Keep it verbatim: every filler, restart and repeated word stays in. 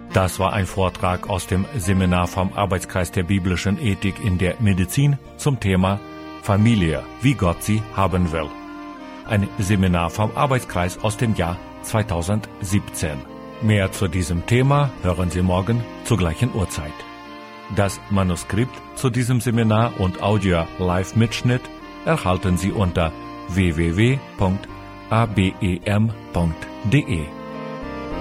Das war ein Vortrag aus dem Seminar vom Arbeitskreis der biblischen Ethik in der Medizin zum Thema Familie, wie Gott sie haben will. Ein Seminar vom Arbeitskreis aus dem Jahr zweitausendsiebzehn. Mehr zu diesem Thema hören Sie morgen zur gleichen Uhrzeit. Das Manuskript zu diesem Seminar und Audio-Live-Mitschnitt erhalten Sie unter w w w punkt a b e m punkt d e.